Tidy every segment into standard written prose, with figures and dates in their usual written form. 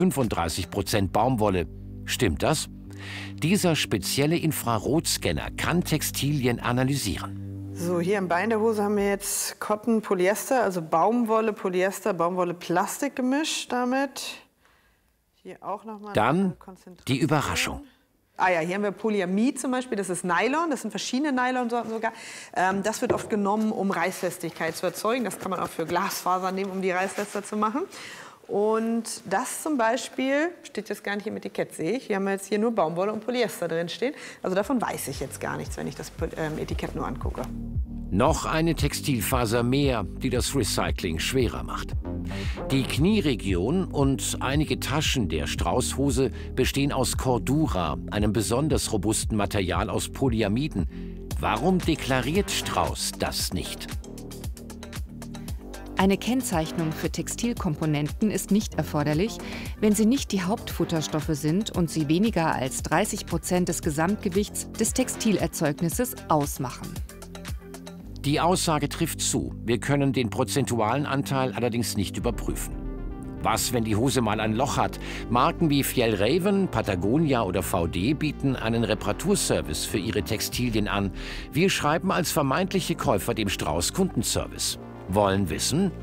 35% Baumwolle. Stimmt das? Dieser spezielle Infrarotscanner kann Textilien analysieren. So, hier im Bein der Hose haben wir jetzt Cotton, Polyester, also Baumwolle, Polyester, Baumwolle, Plastik gemischt damit. Hier auch noch mal dann die Überraschung. Ah ja, hier haben wir Polyamid zum Beispiel, das ist Nylon, das sind verschiedene Nylonsorten sogar. Das wird oft genommen, um Reißfestigkeit zu erzeugen. Das kann man auch für Glasfaser nehmen, um die reißfester zu machen. Und das zum Beispiel, steht jetzt gar nicht im Etikett, sehe ich. Hier haben wir jetzt nur Baumwolle und Polyester drin stehen. Also davon weiß ich jetzt gar nichts, wenn ich das Etikett nur angucke. Noch eine Textilfaser mehr, die das Recycling schwerer macht. Die Knieregion und einige Taschen der Straußhose bestehen aus Cordura, einem besonders robusten Material aus Polyamiden. Warum deklariert Strauß das nicht? Eine Kennzeichnung für Textilkomponenten ist nicht erforderlich, wenn sie nicht die Hauptfutterstoffe sind und sie weniger als 30% des Gesamtgewichts des Textilerzeugnisses ausmachen. Die Aussage trifft zu. Wir können den prozentualen Anteil allerdings nicht überprüfen. Was, wenn die Hose mal ein Loch hat? Marken wie Fjällräven, Patagonia oder VD bieten einen Reparaturservice für ihre Textilien an. Wir schreiben als vermeintliche Käufer dem Strauß Kundenservice. Wollen wissen?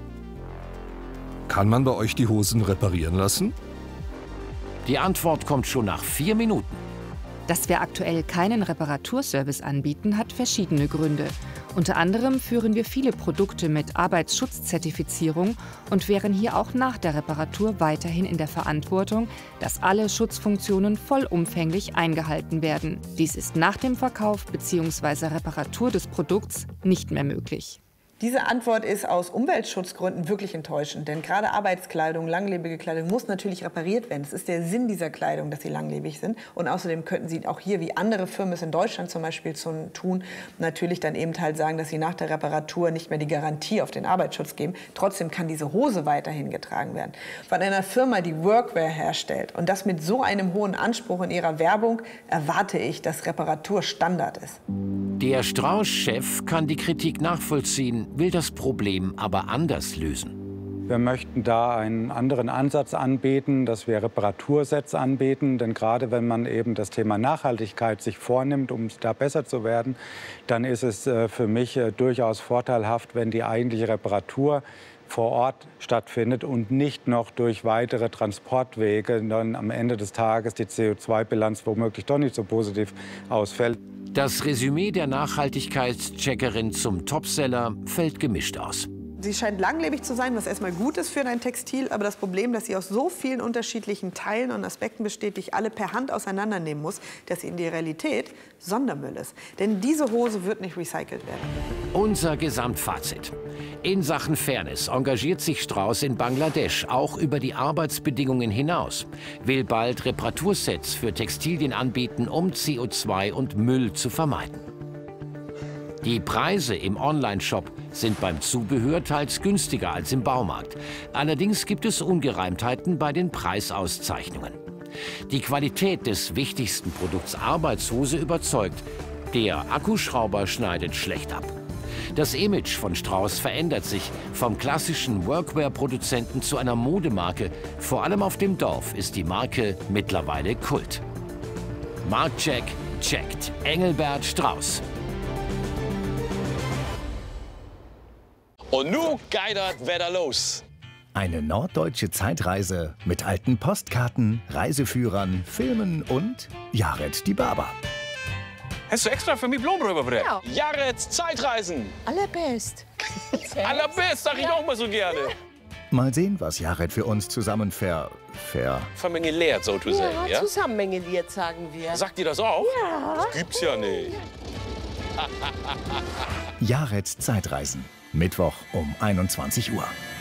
Kann man bei euch die Hosen reparieren lassen? Die Antwort kommt schon nach 4 Minuten. Dass wir aktuell keinen Reparaturservice anbieten, hat verschiedene Gründe. Unter anderem führen wir viele Produkte mit Arbeitsschutzzertifizierung und wären hier auch nach der Reparatur weiterhin in der Verantwortung, dass alle Schutzfunktionen vollumfänglich eingehalten werden. Dies ist nach dem Verkauf bzw. Reparatur des Produkts nicht mehr möglich. Diese Antwort ist aus Umweltschutzgründen wirklich enttäuschend, denn gerade Arbeitskleidung, langlebige Kleidung muss natürlich repariert werden. Es ist der Sinn dieser Kleidung, dass sie langlebig sind. Und außerdem könnten Sie auch hier, wie andere Firmen es in Deutschland zum Beispiel tun, natürlich dann eben halt sagen, dass Sie nach der Reparatur nicht mehr die Garantie auf den Arbeitsschutz geben. Trotzdem kann diese Hose weiterhin getragen werden. Von einer Firma, die Workwear herstellt und das mit so einem hohen Anspruch in ihrer Werbung, erwarte ich, dass Reparatur Standard ist. Der Strauß-Chef kann die Kritik nachvollziehen, will das Problem aber anders lösen. Wir möchten da einen anderen Ansatz anbieten, dass wir Reparatursets anbieten. Denn gerade wenn man eben das Thema Nachhaltigkeit sich vornimmt, um da besser zu werden, dann ist es für mich durchaus vorteilhaft, wenn die eigentliche Reparatur vor Ort stattfindet und nicht noch durch weitere Transportwege dann am Ende des Tages die CO2-Bilanz womöglich doch nicht so positiv ausfällt. Das Resümee der Nachhaltigkeitscheckerin zum Topseller fällt gemischt aus. Sie scheint langlebig zu sein, was erstmal gut ist für ein Textil. Aber das Problem, dass sie aus so vielen unterschiedlichen Teilen und Aspekten besteht, die ich alle per Hand auseinandernehmen muss, dass sie in der Realität Sondermüll ist. Denn diese Hose wird nicht recycelt werden. Unser Gesamtfazit. In Sachen Fairness engagiert sich Strauß in Bangladesch auch über die Arbeitsbedingungen hinaus, will bald Reparatursets für Textilien anbieten, um CO2 und Müll zu vermeiden. Die Preise im Onlineshop sind beim Zubehör teils günstiger als im Baumarkt. Allerdings gibt es Ungereimtheiten bei den Preisauszeichnungen. Die Qualität des wichtigsten Produkts Arbeitshose überzeugt. Der Akkuschrauber schneidet schlecht ab. Das Image von Strauß verändert sich vom klassischen Workwear-Produzenten zu einer Modemarke. Vor allem auf dem Dorf ist die Marke mittlerweile Kult. Marktcheck checkt Engelbert Strauß. Und nun geht das Wetter los. Eine norddeutsche Zeitreise mit alten Postkarten, Reiseführern, Filmen und Jared die Barber. Hast du extra für mich Blumen rübergebracht? Ja. Jareds Zeitreisen. Allerbest. Allerbest, sag ich auch mal so gerne. Mal sehen, was Jared für uns zusammen vermengeliert, so zu sagen, ja? Zusammengeliert, sagen wir. Sagt ihr das auch? Ja. Das gibt's ja nicht. Jareds Zeitreisen. Mittwoch um 21 Uhr.